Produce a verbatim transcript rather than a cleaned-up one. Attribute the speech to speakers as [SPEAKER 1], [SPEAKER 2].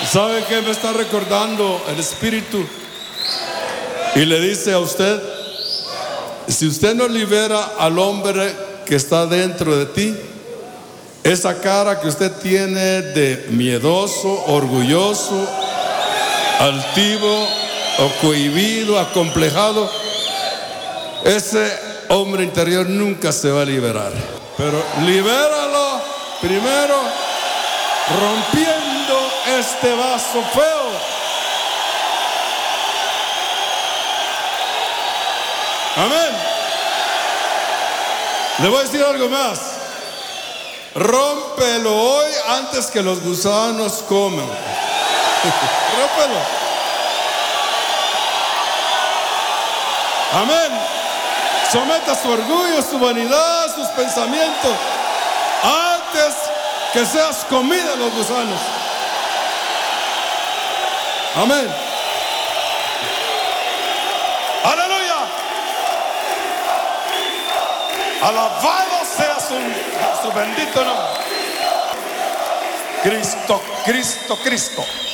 [SPEAKER 1] ¿Sabe qué me está recordando el Espíritu? Y le dice a usted: si usted no libera al hombre que está dentro de ti, esa cara que usted tiene de miedoso, orgulloso, altivo, o cohibido, acomplejado, ese hombre interior nunca se va a liberar. Pero libéralo primero rompiendo este vaso feo. Amén. Le voy a decir algo más. Rómpelo hoy antes que los gusanos coman. Rómpelo. Amén. Someta su orgullo, su vanidad, sus pensamientos antes que seas comida de los gusanos. Amén. Aleluya. Alabado sea su, su bendito nombre. Cristo, Cristo, Cristo.